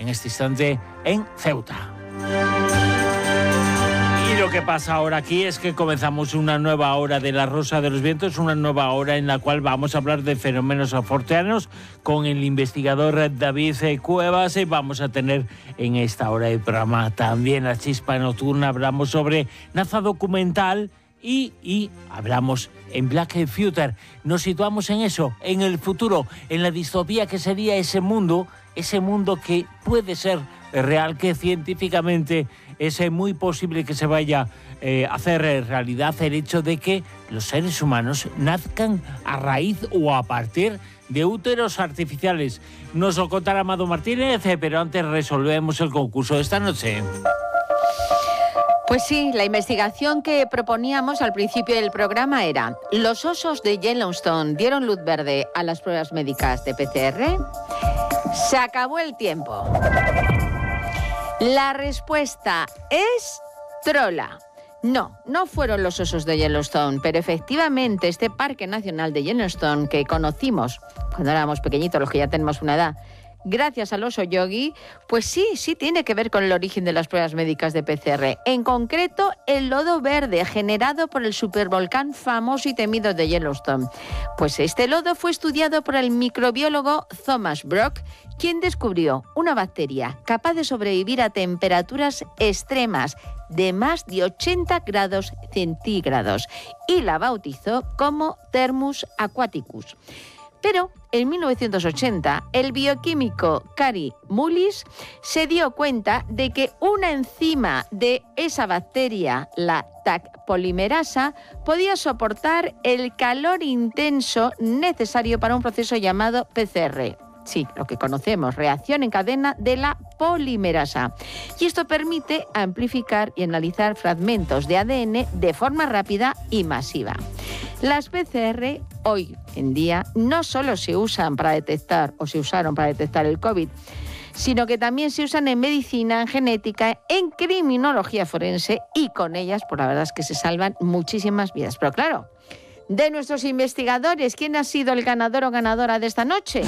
en este instante en Ceuta. Y lo que pasa ahora aquí es que comenzamos una nueva hora de La Rosa de los Vientos, una nueva hora en la cual vamos a hablar de fenómenos forteanos con el investigador David Cuevas. Y vamos a tener en esta hora del programa también la chispa nocturna. Hablamos sobre NASA documental y hablamos en Black Future. Nos situamos en eso, en el futuro, en la distopía que sería ese mundo que puede ser real, que científicamente es muy posible que se vaya a hacer realidad el hecho de que los seres humanos nazcan a raíz o a partir de úteros artificiales. Nos lo contará Amado Martínez, pero antes resolvemos el concurso de esta noche. Pues sí, la investigación que proponíamos al principio del programa era: ¿los osos de Yellowstone dieron luz verde a las pruebas médicas de PCR? Se acabó el tiempo. La respuesta es trola. No fueron los osos de Yellowstone, pero efectivamente este Parque Nacional de Yellowstone que conocimos cuando éramos pequeñitos, los que ya tenemos una edad, gracias al oso Yogi, pues sí tiene que ver con el origen de las pruebas médicas de PCR. En concreto, el lodo verde generado por el supervolcán famoso y temido de Yellowstone. Pues este lodo fue estudiado por el microbiólogo Thomas Brock, quien descubrió una bacteria capaz de sobrevivir a temperaturas extremas de más de 80 grados centígrados y la bautizó como Thermus aquaticus. Pero en 1980, el bioquímico Kary Mullis se dio cuenta de que una enzima de esa bacteria, la Taq polimerasa, podía soportar el calor intenso necesario para un proceso llamado PCR. Sí, lo que conocemos, reacción en cadena de la polimerasa. Y esto permite amplificar y analizar fragmentos de ADN de forma rápida y masiva. Las PCR hoy en día no solo se usaron para detectar el COVID, sino que también se usan en medicina, en genética, en criminología forense, y con ellas, pues la verdad es que se salvan muchísimas vidas. Pero claro, de nuestros investigadores, ¿quién ha sido el ganador o ganadora de esta noche?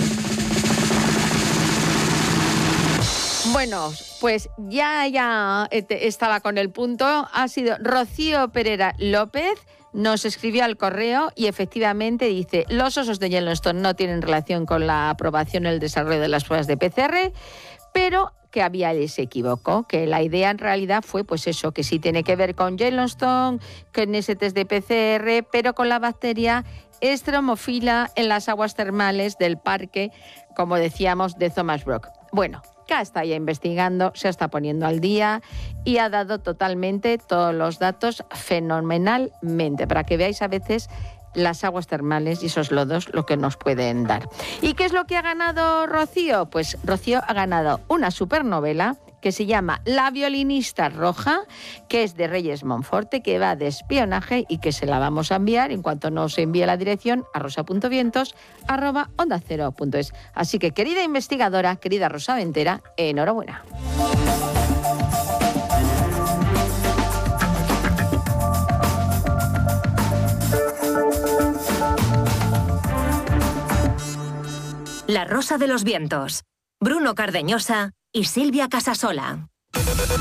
Bueno, pues ya estaba con el punto. Ha sido Rocío Pereira López. Nos escribió al correo y efectivamente dice: los osos de Yellowstone no tienen relación con la aprobación y el desarrollo de las pruebas de PCR, pero que se equivocó, que la idea en realidad fue pues eso, que sí tiene que ver con Yellowstone, con ese test de PCR, pero con la bacteria Stromophyla en las aguas termales del parque, como decíamos, de Thomas Brock. Bueno, K está ya investigando, se está poniendo al día y ha dado totalmente todos los datos fenomenalmente, para que veáis a veces las aguas termales y esos lodos lo que nos pueden dar. ¿Y qué es lo que ha ganado Rocío? Pues Rocío ha ganado una supernovela que se llama La violinista roja, que es de Reyes Monforte, que va de espionaje y que se la vamos a enviar en cuanto nos envíe la dirección a rosa.vientos@ondacero.es. Así que, querida investigadora, querida Rosa Ventera, enhorabuena. La Rosa de los Vientos. Bruno Cardeñosa y Silvia Casasola.